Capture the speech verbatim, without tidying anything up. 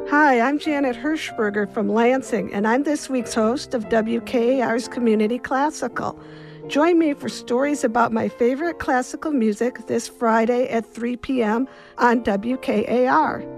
Hi, I'm Janet Hirschberger from Lansing, and I'm this week's host of W K A R's Community Classical. Join me for stories about my favorite classical music this Friday at three p.m. on W K A R.